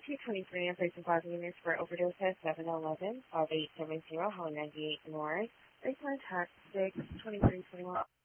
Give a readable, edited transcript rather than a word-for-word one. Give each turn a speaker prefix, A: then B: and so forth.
A: 223 and placing 5 units for overdose at 711, 5870, Holly 98 North. Baseline tax 62321.